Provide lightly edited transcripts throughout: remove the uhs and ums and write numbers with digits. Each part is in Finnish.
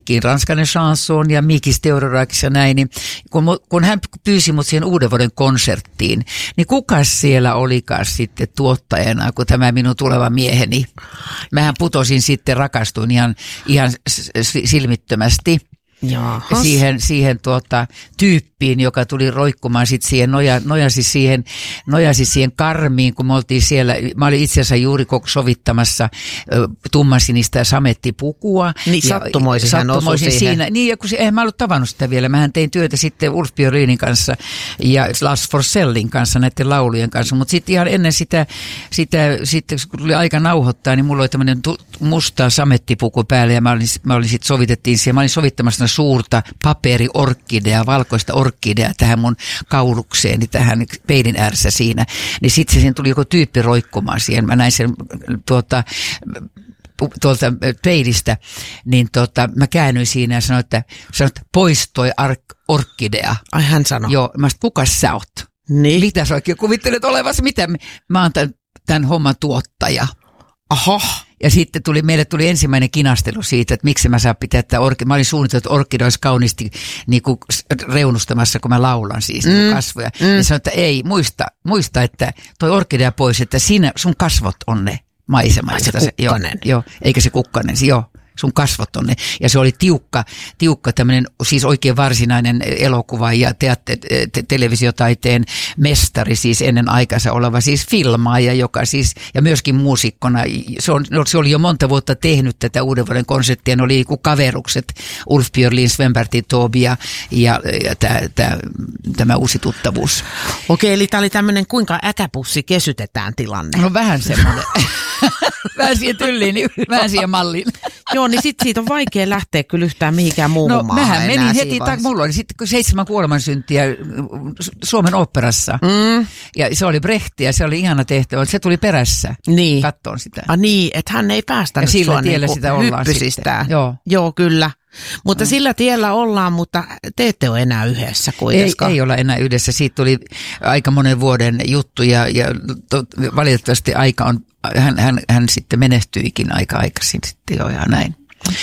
ranskainen chanson ja Mikis Theodorakis ja näin, niin kun hän pyysi mut siihen uuden vuoden konserttiin, niin kukas siellä olikaan sitten tuottajana, kun tämä minun tuleva mieheni. Mähän putosin sitten, rakastuin ihan silmittömästi. Siihen tyyppiin, joka tuli roikkumaan sitten siihen, nojasi siihen karmiin, kun me oltiin siellä. Mä olin itse asiassa juuri sovittamassa tummansinistä samettipukua. Niin sattumoisin hän osui siinä. Niin, ja kun eihän mä ollut tavannut sitä vielä. Mähän tein työtä sitten Ulf Björlinin kanssa ja Lars Forsellin kanssa, näiden laulujen kanssa. Mutta sitten ihan ennen sitä, kun tuli aika nauhoittaa, niin mulla oli tämmöinen musta samettipuku päällä ja mä olin sitten sovitettiin siihen. Mä olin sovittamassa suurta paperiorkidea, valkoista orkidea tähän mun kaulukseeni, tähän peilin ääressä siinä. Niin sitten siihen tuli joku tyyppi roikkumaan siihen. Mä näin sen tuolta peilistä, niin mä käännyin siinä ja sanoin, että pois toi orkidea. Ai hän sanoi. Joo, mä sanoin, kuka sä oot? Niin. Mitä sä oikein kuvittelet olevasi? Mitä? Mä oon tämän homman tuottaja. Aha. Ja sitten meille tuli ensimmäinen kinastelu siitä, että miksi mä saan pitää tätä mä olin suunnitellut, että orkidea olisi kauniisti niin kuin reunustamassa, kun mä laulan siis kasvoja. Ja sanoin, että ei, muista, että toi orkidea pois, että sun kasvot on ne maisemat. Se kukkanen. Joo, eikä se kukkanen, joo. Sun kasvot on ne. Ja se oli tiukka tämmöinen, siis oikein varsinainen elokuva ja televisiotaiteen mestari, siis ennen aikansa oleva siis filmaaja, joka siis, ja myöskin muusikkona. Se oli jo monta vuotta tehnyt tätä uuden vuoden konserttia. Ne oli kaverukset, Ulf Björlin, Sven-Bertil Taube ja tämä uusi tuttavuus. Okei, eli tämä oli tämmöinen kuinka äkäpussi kesytetään tilanne. No vähän semmoinen. Vähän siihen tylliin, vähän siihen malliin. Joo, niin sitten siitä on vaikea lähteä kyllä yhtään mihinkään muuhun maahan. Mähän menin heti, mulla oli sitten 7 kuolemansyntiä Suomen oopperassa. Ja se oli Brehti ja se oli ihana tehtävä, se tuli perässä kattoon sitä. Niin, että hän ei päästänyt ja sillä sua tiellä niin sitä ollaan hyppysistään. Joo. Joo, kyllä. Mutta sillä tiellä ollaan, mutta te ette ole enää yhdessä kuitenkaan. Ei olla enää yhdessä. Siitä tuli aika monen vuoden juttu ja valitettavasti aika on, hän sitten menehtyikin aika aikaisin sitten jo ja näin.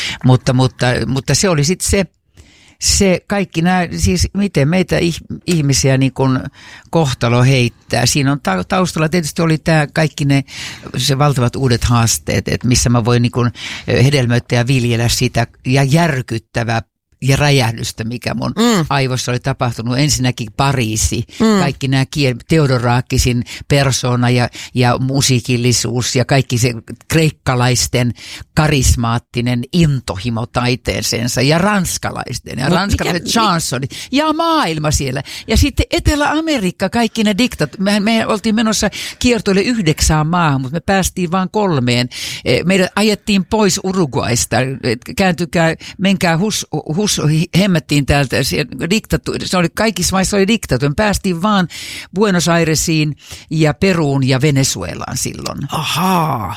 Mutta se oli sitten se kaikki nämä, siis miten meitä ihmisiä niin kuin kohtalo heittää. Siinä on taustalla tietysti oli tämä kaikki se valtavat uudet haasteet, että missä mä voin niin kuin hedelmöittää ja viljellä sitä ja järkyttävää ja räjähdystä, mikä mun aivoissa oli tapahtunut. Ensinnäkin Pariisi, kaikki nämä Theodorakisin persona ja musiikillisuus ja kaikki se kreikkalaisten karismaattinen intohimo taiteeseensa ja ranskalaisten ja ranskalaiset chansonit ja maailma siellä. Ja sitten Etelä-Amerikka, kaikki ne me oltiin menossa kiertoille 9 maahan, mutta me päästiin vain 3. Meidät ajettiin pois Uruguaista. Kääntykää, menkää hemmettiin täältä, se oli kaikissa maissa oli diktatuuri. Päästiin vaan Buenos Airesiin ja Peruun ja Venezuelaan silloin. Ahaa.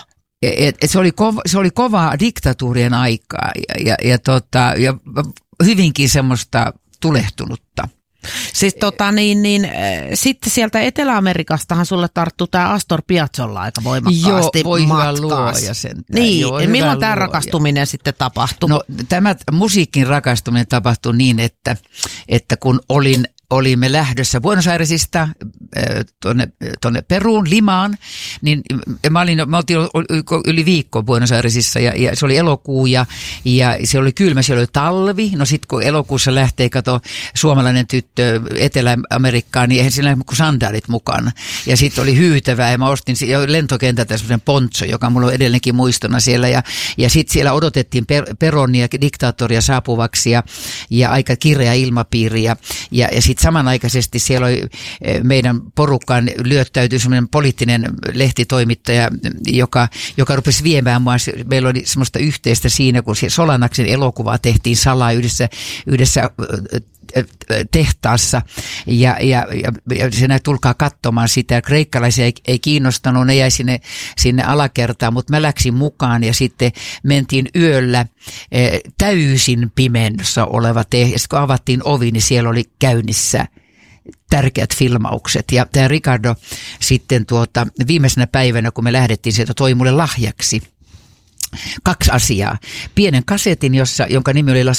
Se oli kovaa diktatuurien aikaa ja hyvinkin semmoista tulehtunutta. Siis sitten sieltä Etelä-Amerikastahan sulle tarttuu tämä Astor Piazzolla aika voimakkaasti. Joo, voi hyvä luoja sentään. Niin, joo, milloin tämä rakastuminen sitten tapahtui? No tämä musiikin rakastuminen tapahtui niin, että kun olimme lähdössä Buenos Airesista tuonne Peruun, Limaan, niin me oltiin yli viikko Buenos Airesissa ja se oli elokuu ja se oli kylmä, se oli talvi. No sitten kun elokuussa lähtee, suomalainen tyttö Etelä-Amerikkaan, niin eihän siinä kuin sandaalit mukana. Ja sitten oli hyytävää ja mä ostin lentokentältä semmoisen poncho, joka mulla on edelleenkin muistona siellä. Ja sitten siellä odotettiin Peronia, diktaattoria saapuvaksi ja aika kireä ilmapiiri ja sitten samanaikaisesti siellä oli meidän porukkaan lyöttäytyi semmoinen poliittinen lehtitoimittaja, joka rupesi viemään mua. Meillä oli semmoista yhteistä siinä, kun Solanaksen elokuvaa tehtiin salaa yhdessä tehtaassa ja se tulkaa katsomaan sitä. Kreikkalaisia ei kiinnostanut, ne jäi sinne alakertaan, mutta mä läksin mukaan ja sitten mentiin yöllä täysin pimennossa oleva tehdas. Kun avattiin ovi, niin siellä oli käynnissä tärkeät filmaukset. Ja tämä Ricardo sitten viimeisenä päivänä, kun me lähdettiin sieltä, toi mulle lahjaksi 2 asiaa. Pienen kasetin, jonka nimi oli Las